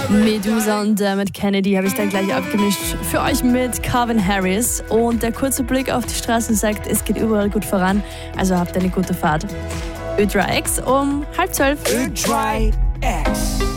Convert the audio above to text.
Medusa und mit Kennedy habe ich dann gleich abgemischt. Für euch mit Calvin Harris. Und der kurze Blick auf die Straßen sagt, es geht überall gut voran. Also habt eine gute Fahrt. Ö3X um 11:30. Ö3X.